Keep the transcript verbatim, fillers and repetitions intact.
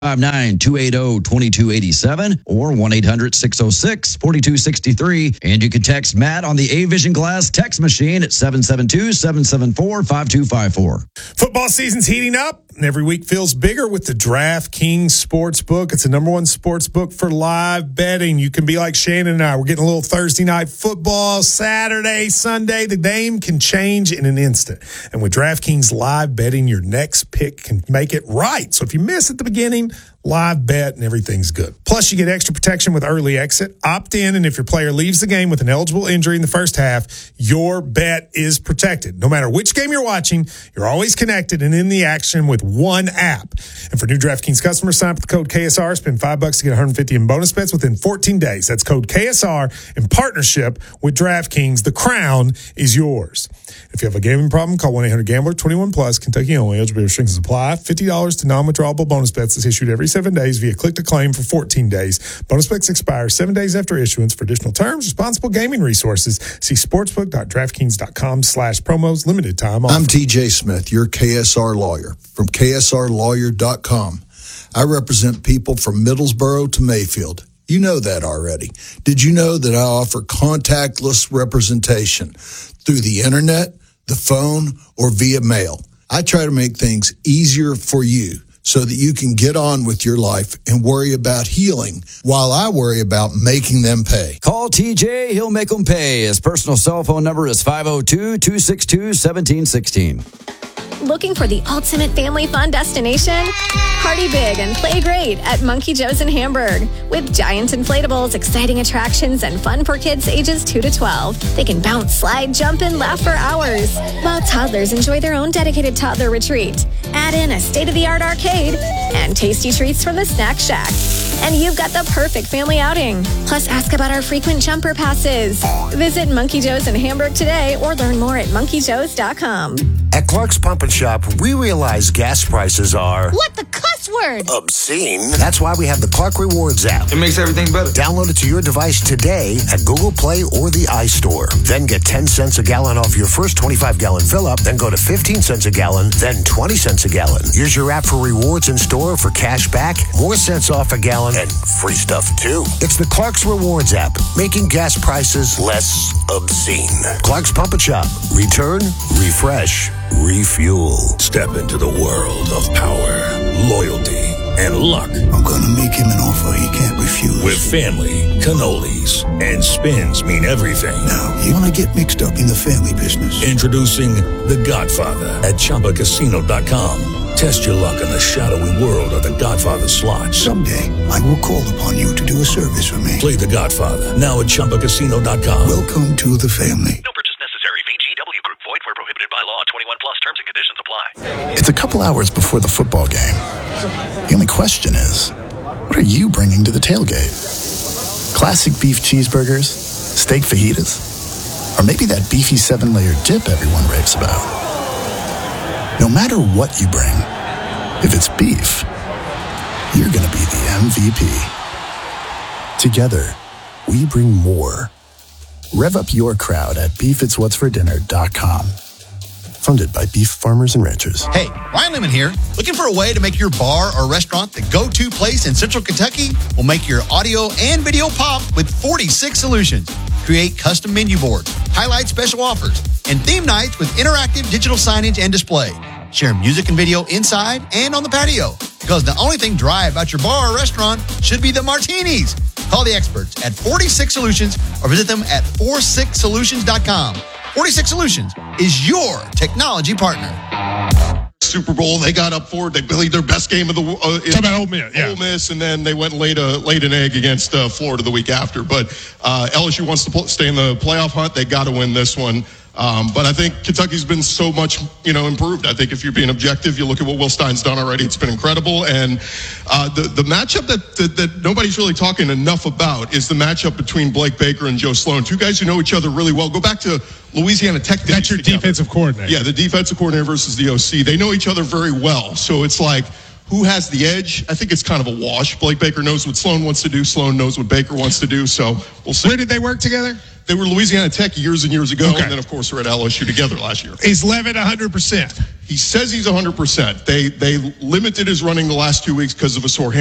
five nine, two eight zero, two two eight seven or one eight hundred, six oh six, four two six three. And you can text Matt on the A-Vision Glass text machine at seven seven two, seven seven four, five two five four. Football season's heating up, and every week feels bigger with the DraftKings Sportsbook. It's the number one sportsbook for live betting. You can be like Shannon and I. We're getting a little Thursday night football, Saturday, Sunday. The game can change in an instant. And with DraftKings live betting, your next pick can make it right. So if you miss at the beginning, live bet and everything's good. Plus, you get extra protection with early exit. Opt in, and if your player leaves the game with an eligible injury in the first half, your bet is protected. No matter which game you're watching, you're always connected and in the action with one app. And for new DraftKings customers, sign up with the code K S R. Spend five bucks to get one hundred fifty in bonus bets within fourteen days. That's code K S R in partnership with DraftKings. The crown is yours. If you have a gaming problem, call one eight hundred gambler, twenty-one plus, Kentucky only. Eligibility restrictions apply. fifty dollars to non-withdrawable bonus bets is issued every seven days via click to claim for fourteen days. Bonus bets expire seven days after issuance. For additional terms, responsible gaming resources, see sportsbook.draftkings.com slash promos. Limited time offer. I'm T J Smith, your K S R lawyer from K S R lawyer dot com. I represent people from Middlesboro to Mayfield. You know that already. Did you know that I offer contactless representation through the internet, the phone, or via mail? I try to make things easier for you so that you can get on with your life and worry about healing while I worry about making them pay. Call T J. He'll make them pay. His personal cell phone number is five oh two, two six two, one seven one six. Looking for the ultimate family fun destination? Party big and play great at Monkey Joe's in Hamburg. With giant inflatables, exciting attractions, and fun for kids ages two to twelve. They can bounce, slide, jump, and laugh for hours, while toddlers enjoy their own dedicated toddler retreat. Add in a state-of-the-art arcade and tasty treats from the Snack Shack. And you've got the perfect family outing. Plus, ask about our frequent jumper passes. Visit Monkey Joe's in Hamburg today or learn more at monkey joes dot com. At Clark's Pump and Shop, we realize gas prices are... What the cuss word? Obscene. That's why we have the Clark Rewards app. It makes everything better. Download it to your device today at Google Play or the iStore. Then get ten cents a gallon off your first twenty-five gallon fill-up. Then go to fifteen cents a gallon, then twenty cents a gallon. Use your app for rewards in store for cash back, more cents off a gallon, and free stuff too. It's the Clark's Rewards app, making gas prices less obscene. Clark's Pump and Shop. Return, refresh, refuel. Step into the world of power, loyalty, and luck. I'm gonna make him an offer he can't refuse. With family, cannolis, and spins mean everything. Now, you wanna get mixed up in the family business. Introducing The Godfather at Chumba Casino dot com. Test your luck in the shadowy world of The Godfather slot. Someday, I will call upon you to do a service for me. Play The Godfather, now at Chumba Casino dot com. Welcome to the family. No purchase necessary. V G W Group. Void where prohibited by law. twenty-one plus terms and conditions apply. It's a couple hours before the football game. The only question is, what are you bringing to the tailgate? Classic beef cheeseburgers? Steak fajitas? Or maybe that beefy seven-layer dip everyone raves about? No matter what you bring, if it's beef, you're going to be the M V P. Together, we bring more. Rev up your crowd at beef it's what's for dinner dot com. Funded by Beef Farmers and Ranchers. Hey, Ryan Lemon here. Looking for a way to make your bar or restaurant the go-to place in Central Kentucky? We'll make your audio and video pop with forty-six solutions. Create custom menu boards, highlight special offers, and theme nights with interactive digital signage and display. Share music and video inside and on the patio. Because the only thing dry about your bar or restaurant should be the martinis. Call the experts at forty-six Solutions or visit them at forty-six solutions dot com. forty-six Solutions is your technology partner. Super Bowl, they got up for it. They played their best game of the uh, Talk about Ole Miss, yeah. Ole Miss, and then they went and laid, a, laid an egg against uh, Florida the week after. But uh, L S U wants to pl- stay in the playoff hunt. They got to win this one. Um, but I think Kentucky's been so much, you know, improved. I think if you're being objective, you look at what Will Stein's done already. It's been incredible. And uh, the, the matchup that, that that nobody's really talking enough about is the matchup between Blake Baker and Joe Sloan. Two guys who know each other really well. Go back to Louisiana Tech. That's your together. Defensive coordinator. Yeah, the defensive coordinator versus the O C. They know each other very well. So it's like, who has the edge? I think it's kind of a wash. Blake Baker knows what Sloan wants to do. Sloan knows what Baker wants to do. So we'll see. Where did they work together? They were Louisiana Tech years and years ago, Okay. and then, of course, we're at L S U together last year. Is Levitt one hundred percent? He says he's one hundred percent. They, they limited his running the last two weeks because of a sore hand.